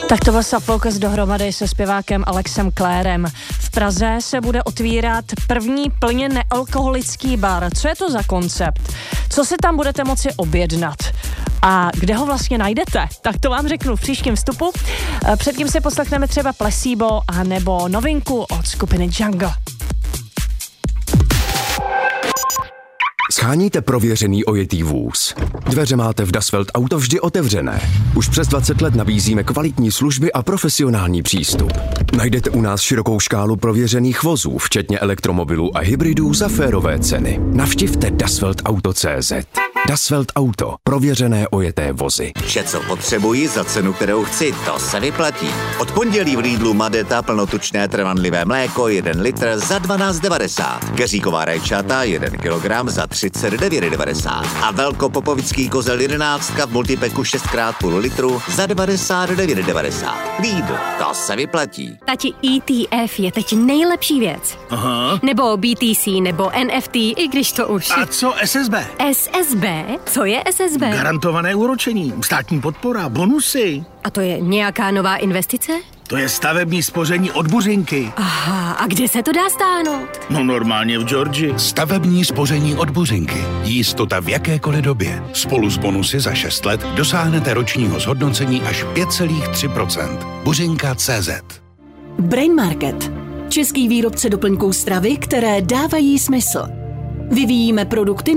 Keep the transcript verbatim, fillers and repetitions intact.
Tak to byl Subfocus dohromady se zpěvákem Alexem Klérem. V Praze se bude otvírat první plně nealkoholický bar. Co je to za koncept? Co si tam budete moci objednat? A kde ho vlastně najdete? Tak to vám řeknu v příštím vstupu. Předtím si poslechneme třeba Placebo a nebo novinku od skupiny Django. Sháníte prověřený ojetý vůz. Dveře máte v Das Welt Auto vždy otevřené. Už přes dvacet let nabízíme kvalitní služby a profesionální přístup. Najdete u nás širokou škálu prověřených vozů, včetně elektromobilů a hybridů za férové ceny. Navštivte dasveltauto tečka cé zet. Das Welt Auto. Prověřené ojeté vozy. Vše, co potřebuji za cenu, kterou chci, to se vyplatí. Od pondělí v Lidlu Madeta plnotučné trvanlivé mléko jeden litr za dvanáct devadesát. Keříková rajčata jeden kilogram za třicet devět devadesát. A velkopopovický kozel jedenáctka v multipeku šest krát půl litru za devadesát devět devadesát. Lidl, to se vyplatí. Tati, E T F je teď nejlepší věc. Aha. Nebo B T C, nebo N F T, i když to už... A co S S B? S S B? Co je S S B? Garantované úročení, státní podpora, bonusy. A to je nějaká nová investice? To je stavební spoření od Buřinky. Aha, a kde se to dá stáhnout? No normálně v Georgii. Stavební spoření od Buřinky. Jistota v jakékoliv době. Spolu s bonusy za šest let dosáhnete ročního zhodnocení až pět celá tři procenta. Buřinka tečka cé zet. Brain Market. Český výrobce doplňků stravy, které dávají smysl. Vyvíjíme produkty